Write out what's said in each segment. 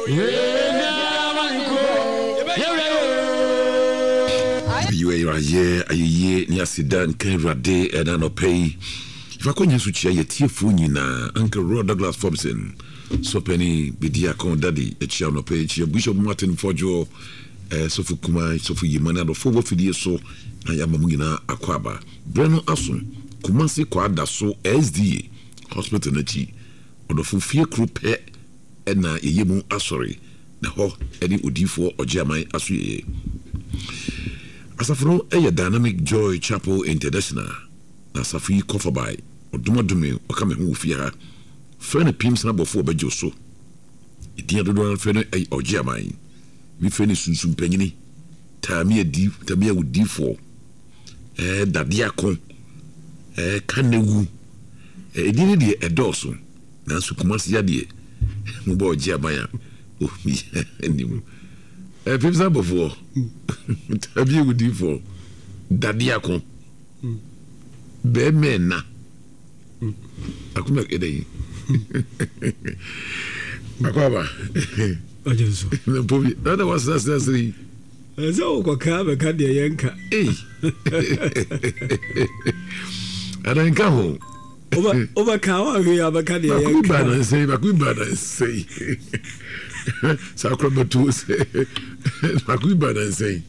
Aye, Niasidan, Kenrade, and Anopay. If I couldn't switch a tearful, Uncle Rod Douglas Thompson, so penny, Bidiacon Daddy, a Chiano page, Bishop Martin Fojo, Sofukuma, Sofu Yimana, the Fobo Fidia, so I am Mugina Aquaba, Breno Asun, Kumasi Quada, so SDA, Hospital Nachi, or the Fufia crew pet, and na Yemu Asori, the Ho, Eddie Udifo or Jamai Asui. Asafro Dynamic Joy Chapel International na safi kofa by odumadume okame hu fia fene pims na bofo bejo so idia dodo fene ojiamai mi fene sunsun panyini tamia udi for dadiakon kanewu edini de edoso na sukumasi ya de mo bo ojiamai o mi enimu pims na bofo tamia udi for dadiakon Bemena. Akuma edai. Akaba. Ajesu. Mpobi. Nada was necessary. Ezo ko ka be ka de yenka. Ana nka ho. Oba ka wa hwe abaka de yenka. Bakuba na sei. Sakroba tu sei. Bakuba na sei.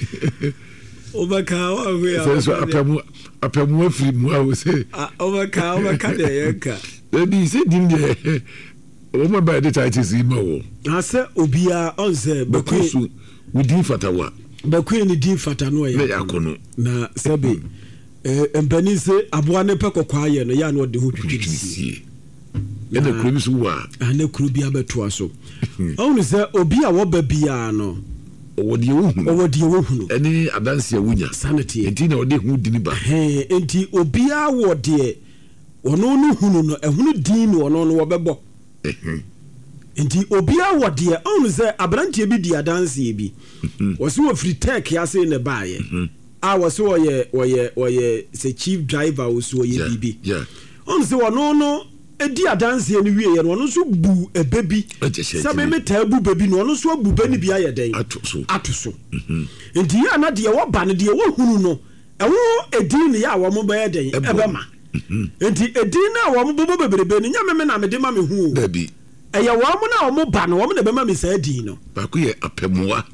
Oba we apemu afiri mu a say oba de yenka ebi say din de o ma ba de title si ma wo ase obia onse bakusu within fatawa bakwe ni din fata no ye na yakono na sabe empani se aboa ne pekokwa ye no ya no de ho twitwisi ene kuro bi so wa ane kuro bi abeto aso onu se obi a wo ba bia no owodi ehunu eni adanse awunya sanity enti na ode hu dini ba enti obia wo de ono no hunu no ehunu din no ono no wobebo enti obia wo de onu se abrantie bi di adanse bi wo se wo free tech ya se ne baaye a wo se woye se chief driver wo se woye bibi onu se wono no edi adanse ni wie ye no no so bu ebebi sabe meta bu bebi no no so bu be ni bia ye den atoso enti ya na de wo ba ne de wo hunu no ewo edi ne ya wo mo ba ye den ebema enti edi na wo mo bo beberebe ni nya me na me de ma me hu bebi eya wo mo na wo mo ba no wo mo na be ma me sa di no ba ku ye apemwa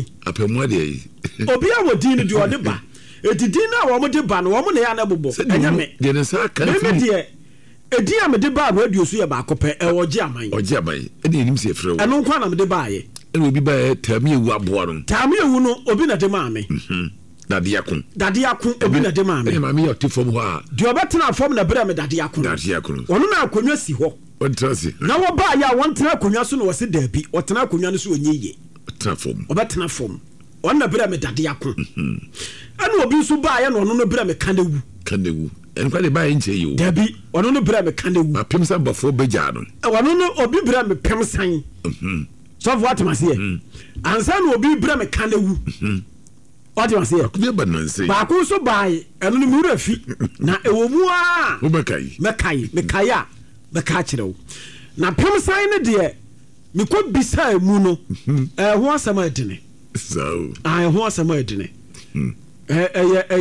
de obi a wo di ni de o de ba enti di na wo mo de ba no wo mo na ya na bobo enya me de ne sa kan edi a me de ba no aduoso ye ba akopɛ oji aman edi enim se frɛ wo ɛno nkwa na me de ba ye ene obi ba ye tami ewu aboa no tami ewu no obi na de ma me dade akon obi na de ma me ene ma me yoti fom ho a de obetena fom na bere me dade akon ono na akonwa si ho ontrase na wo ba ya won tena akonwa so no wo se dabi wo tena akonwa no so onyiye tena fom obetena fom ono na bere me dade akon ene obi so ba ya no ono no bere me kanewu enko de ba nche yo dabi ono no bra me kanewu apem san bafo beja no ono no obi bra me pem san so what must here ansa no obi bra me kanewu what must here akubia bananse ba ko so bai eno no mu rafi na ewo mu a wo mekai a be ka kirew na pem san ne de me ko bisa mu no ho asama edene so ho asama edene